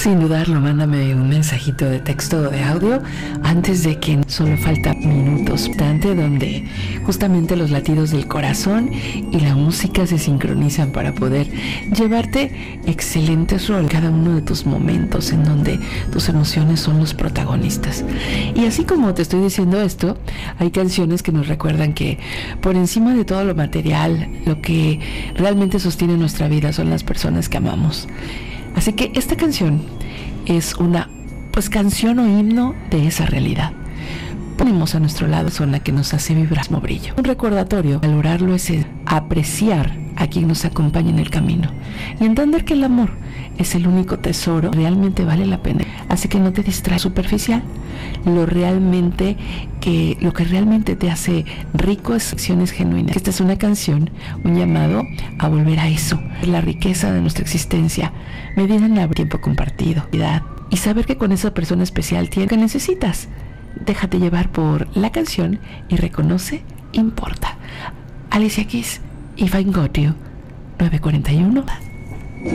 Sin dudarlo, mándame un mensajito de texto o de audio antes de que solo falta minutos, donde justamente los latidos del corazón y la música se sincronizan para poder llevarte excelentes roles cada uno de tus momentos en donde tus emociones son los protagonistas. Y así como te estoy diciendo esto, hay canciones que nos recuerdan que por encima de todo lo material, lo que realmente sostiene nuestra vida son las personas que amamos. Así que esta canción es una canción o himno de esa realidad. Ponemos a nuestro lado zona que nos hace vibrar como brillo. Un recordatorio, valorarlo es apreciar a quien nos acompaña en el camino y entender que el amor es el único tesoro que realmente vale la pena. Así que no te distraes superficial. Lo que realmente te hace rico es acciones genuinas. Esta es una canción, un llamado a volver a eso, la riqueza de nuestra existencia, medida en el tiempo compartido y saber que con esa persona especial tienes lo que necesitas. Déjate llevar por la canción y reconoce, importa. Alicia Keys, If I Got You, 9:41.